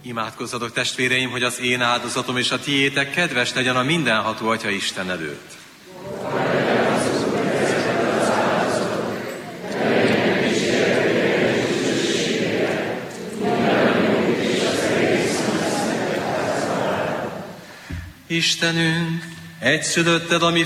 Imádkozzatok, testvéreim, hogy az én áldozatom és a tiétek kedves legyen a mindenható Atya Isten előtt. Istenünk, egyszülötted, ami